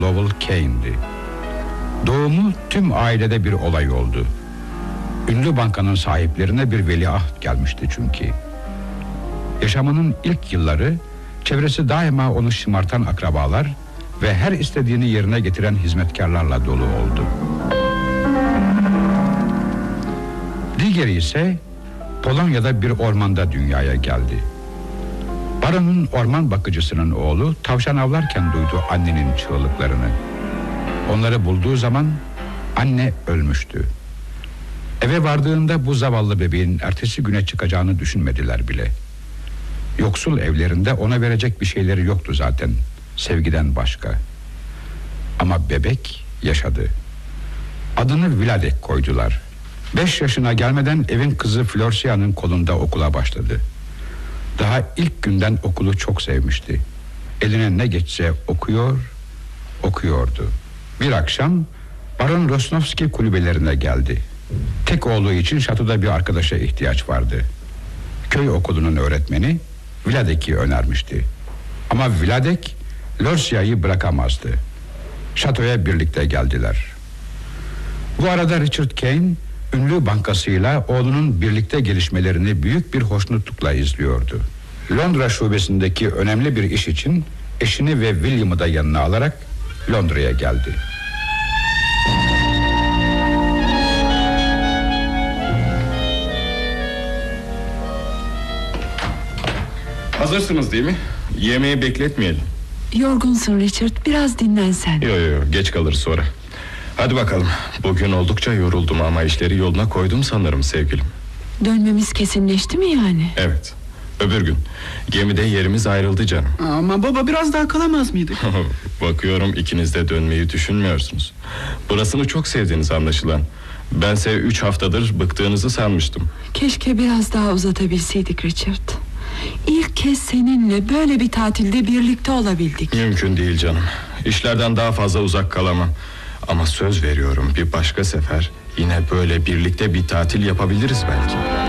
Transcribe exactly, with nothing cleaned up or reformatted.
Lowell Kane'di. Doğumu tüm ailede bir olay oldu. Ünlü bankanın sahiplerine bir veliaht gelmişti çünkü. Yaşamının ilk yılları çevresi daima onu şımartan akrabalar ve her istediğini yerine getiren hizmetkarlarla dolu oldu. Diğeri ise Polonya'da bir ormanda dünyaya geldi. Baron'un orman bakıcısının oğlu tavşan avlarken duydu annenin çığlıklarını. Onları bulduğu zaman anne ölmüştü. Eve vardığında bu zavallı bebeğin ertesi güne çıkacağını düşünmediler bile. Yoksul evlerinde ona verecek bir şeyleri yoktu zaten, sevgiden başka. Ama bebek yaşadı. Adını Vladek koydular. Beş yaşına gelmeden evin kızı Florsia'nın kolunda okula başladı. Daha ilk günden okulu çok sevmişti. Eline ne geçse okuyor, okuyordu. Bir akşam Baron Rosnovski kulübelerine geldi. Tek oğlu için şatoda bir arkadaşa ihtiyaç vardı. Köy okulunun öğretmeni Vladek'i önermişti. Ama Vladek Lorsia'yı bırakamazdı. Şatoya birlikte geldiler. Bu arada Richard Kane ünlü bankasıyla oğlunun birlikte gelişmelerini büyük bir hoşnutlukla izliyordu. Londra şubesindeki önemli bir iş için eşini ve William'ı da yanına alarak Londra'ya geldi. Hazırsınız değil mi? Yemeği bekletmeyelim. Yorgunsun Richard, biraz dinlensen. Yo yo yo, geç kalırız sonra. Hadi bakalım. Bugün oldukça yoruldum ama işleri yoluna koydum sanırım sevgilim. Dönmemiz kesinleşti mi yani? Evet. Öbür gün. Gemide yerimiz ayrıldı canım. Ama baba, biraz daha kalamaz mıydık? Bakıyorum ikiniz de dönmeyi düşünmüyorsunuz. Burasını çok sevdiğiniz anlaşılan. Bense üç haftadır bıktığınızı sanmıştım. Keşke biraz daha uzatabilseydik Richard. İlk kez seninle böyle bir tatilde birlikte olabildik. Mümkün değil canım. İşlerden daha fazla uzak kalamam. Ama söz veriyorum, bir başka sefer yine böyle birlikte bir tatil yapabiliriz belki.